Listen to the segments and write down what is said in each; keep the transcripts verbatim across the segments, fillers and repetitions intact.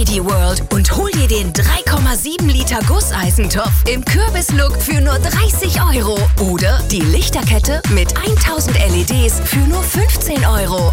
T D World und hol dir den drei Komma sieben Liter Gusseisentopf im Kürbislook für nur dreißig Euro. Oder die Lichterkette mit tausend L E Ds für nur fünfzehn Euro.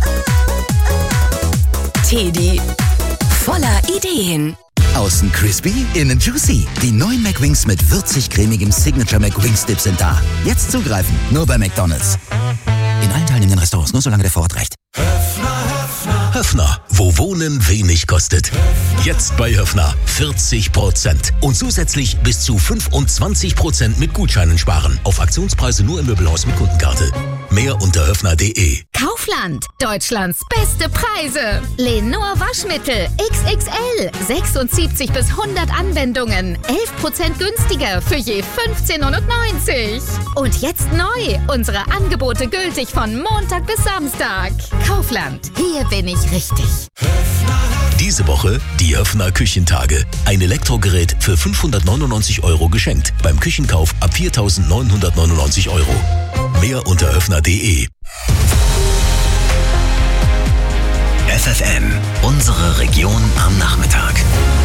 Teddy, voller Ideen. Außen crispy, innen juicy. Die neuen McWings mit würzig-cremigem Signature McWings Dip sind da. Jetzt zugreifen, nur bei McDonald's. In allen teilnehmenden Restaurants, nur solange der Vorrat reicht. Höffner, wo Wohnen wenig kostet. Jetzt bei Höffner vierzig Prozent und zusätzlich bis zu fünfundzwanzig Prozent mit Gutscheinen sparen. Auf Aktionspreise nur im Möbelhaus mit Kundenkarte. Mehr unter höffner punkt de. Kaufland, Deutschlands beste Preise. Lenor Waschmittel X X L, sechsundsiebzig bis hundert Anwendungen, elf Prozent günstiger für je fünfzehn neunundneunzig. Und jetzt neu, unsere Angebote gültig von Montag bis Samstag. Kaufland, hier bin ich richtig. Diese Woche die Höffner Küchentage. Ein Elektrogerät für fünfhundertneunundneunzig Euro geschenkt. Beim Küchenkauf ab viertausendneunhundertneunundneunzig Euro. Mehr unter höffner punkt de. F F M, unsere Region am Nachmittag.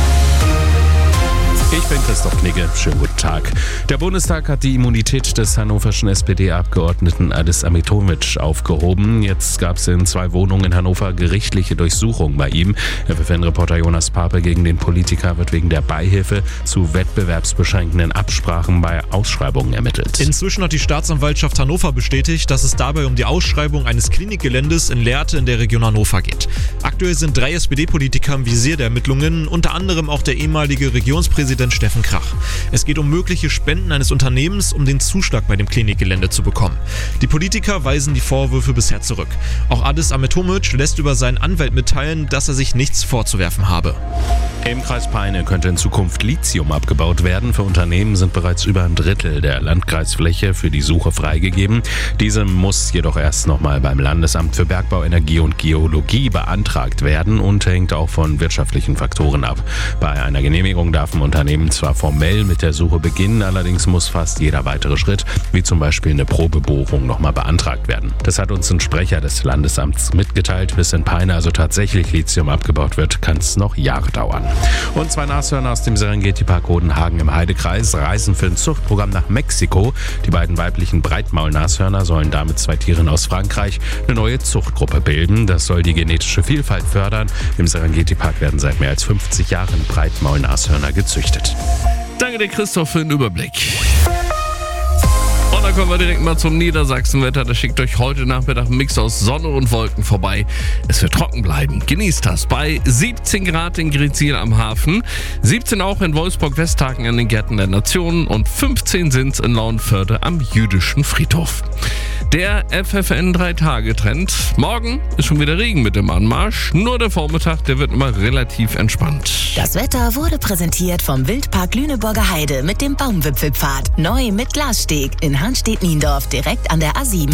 Ich bin Christoph Knigge. Schönen guten Tag. Der Bundestag hat die Immunität des hannoverschen S P D-Abgeordneten Adis Amitovic aufgehoben. Jetzt gab es in zwei Wohnungen in Hannover gerichtliche Durchsuchungen bei ihm. F F N-Reporter Jonas Pape gegen den Politiker wird wegen der Beihilfe zu wettbewerbsbeschränkenden Absprachen bei Ausschreibungen ermittelt. Inzwischen hat die Staatsanwaltschaft Hannover bestätigt, dass es dabei um die Ausschreibung eines Klinikgeländes in Lehrte in der Region Hannover geht. Aktuell sind drei S P D-Politiker im Visier der Ermittlungen, unter anderem auch der ehemalige Regierungspräsident Steffen Krach. Es geht um mögliche Spenden eines Unternehmens, um den Zuschlag bei dem Klinikgelände zu bekommen. Die Politiker weisen die Vorwürfe bisher zurück. Auch Adis Amitovic lässt über seinen Anwalt mitteilen, dass er sich nichts vorzuwerfen habe. Im Kreis Peine könnte in Zukunft Lithium abgebaut werden. Für Unternehmen sind bereits über ein Drittel der Landkreisfläche für die Suche freigegeben. Diese muss jedoch erst nochmal beim Landesamt für Bergbau, Energie und Geologie beantragt werden und hängt auch von wirtschaftlichen Faktoren ab. Bei einer Genehmigung darf ein Unternehmen zwar formell mit der Suche beginnen, allerdings muss fast jeder weitere Schritt, wie zum Beispiel eine Probebohrung, nochmal beantragt werden. Das hat uns ein Sprecher des Landesamts mitgeteilt. Bis in Peine also tatsächlich Lithium abgebaut wird, kann es noch Jahre dauern. Und zwei Nashörner aus dem Serengeti-Park Hodenhagen im Heidekreis reisen für ein Zuchtprogramm nach Mexiko. Die beiden weiblichen Breitmaulnashörner sollen damit zwei Tieren aus Frankreich eine neue Zuchtgruppe bilden. Das soll die genetische Vielfalt fördern. Im Serengeti-Park werden seit mehr als fünfzig Jahren Breitmaulnashörner gezüchtet. Danke dir, Christoph, für den Überblick. Und dann kommen wir direkt mal zum Niedersachsenwetter. Das schickt euch heute Nachmittag einen Mix aus Sonne und Wolken vorbei. Es wird trocken bleiben. Genießt das. Bei siebzehn Grad in Grezil am Hafen, siebzehn auch in Wolfsburg-Westhagen an den Gärten der Nationen und fünfzehn sind's in Lauenförde am jüdischen Friedhof. Der F F N drei Tage Trend. Morgen ist schon wieder Regen mit dem Anmarsch. Nur der Vormittag, der wird immer relativ entspannt. Das Wetter wurde präsentiert vom Wildpark Lüneburger Heide mit dem Baumwipfelpfad. Neu mit Glassteg in Hanstedt-Niendorf direkt an der A sieben.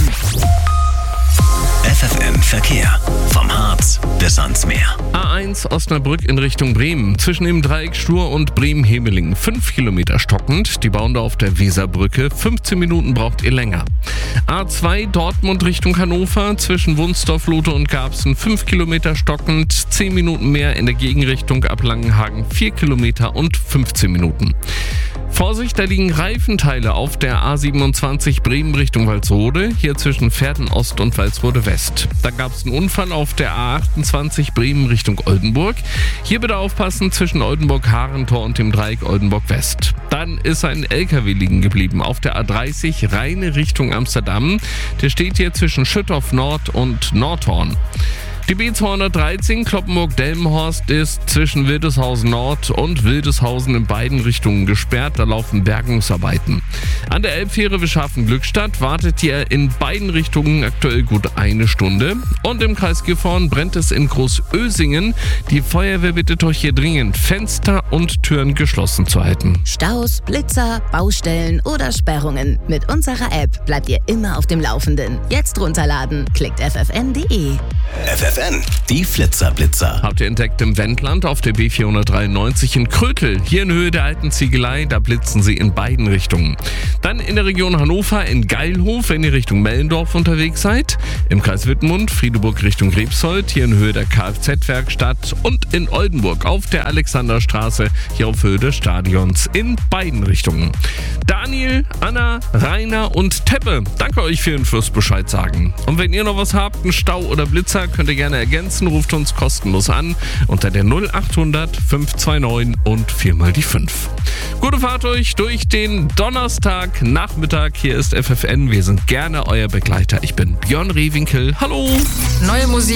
F F M Verkehr. Vom Harz bis ans Meer. A eins Osnabrück in Richtung Bremen. Zwischen dem Dreieck Stur und Bremen-Hemeling. fünf Kilometer stockend. Die bauen da auf der Weserbrücke. fünfzehn Minuten braucht ihr länger. A zwei Dortmund Richtung Hannover. Zwischen Wunsdorf, Lute und Garbsen. fünf Kilometer stockend. zehn Minuten mehr in der Gegenrichtung ab Langenhagen. vier Kilometer und fünfzehn Minuten. Vorsicht, da liegen Reifenteile auf der A siebenundzwanzig Bremen Richtung Walsrode, hier zwischen Verden Ost und Walsrode West. Da gab es einen Unfall auf der A achtundzwanzig Bremen Richtung Oldenburg. Hier bitte aufpassen zwischen Oldenburg-Harentor und dem Dreieck Oldenburg West. Dann ist ein L K W liegen geblieben auf der A dreißig Rheine Richtung Amsterdam. Der steht hier zwischen Schüttorf Nord und Nordhorn. Die B zweihundertdreizehn Kloppenburg-Delmenhorst ist zwischen Wildeshausen Nord und Wildeshausen in beiden Richtungen gesperrt. Da laufen Bergungsarbeiten. An der Elbfähre Wischafen-Glückstadt wartet ihr in beiden Richtungen aktuell gut eine Stunde. Und im Kreis Gifhorn brennt es in Großösingen. Die Feuerwehr bittet euch hier dringend, Fenster und Türen geschlossen zu halten. Staus, Blitzer, Baustellen oder Sperrungen. Mit unserer App bleibt ihr immer auf dem Laufenden. Jetzt runterladen. Klickt f f n punkt de. F F F N, die Flitzer-Blitzer. Habt ihr entdeckt im Wendland auf der B vierhundertdreiundneunzig in Krötel. Hier in Höhe der alten Ziegelei, da blitzen sie in beiden Richtungen. Dann in der Region Hannover in Geilhof, wenn ihr Richtung Mellendorf unterwegs seid. Im Kreis Wittmund, Friedeburg Richtung Rebsold, hier in Höhe der Kfz-Werkstatt. Und in Oldenburg auf der Alexanderstraße, hier auf Höhe des Stadions, in beiden Richtungen. Daniel, Anna, Rainer und Teppe, danke euch vielen fürs Bescheid sagen. Und wenn ihr noch was habt, einen Stau oder Blitzer, könnt ihr gerne ergänzen, ruft uns kostenlos an unter der null achthundert fünf zwei neun und viermal die fünf. Gute Fahrt euch durch den Donnerstag Nachmittag. Hier ist F F N. Wir sind gerne euer Begleiter. Ich bin Björn Rehwinkel. Hallo! Neue Musik